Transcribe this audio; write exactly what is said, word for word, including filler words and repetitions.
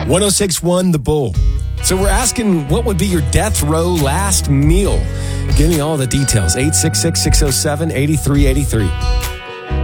one oh six one The Bull. So we're asking, what would be your death row last meal? Give me all the details. eight six six, six oh seven, eight three eight three.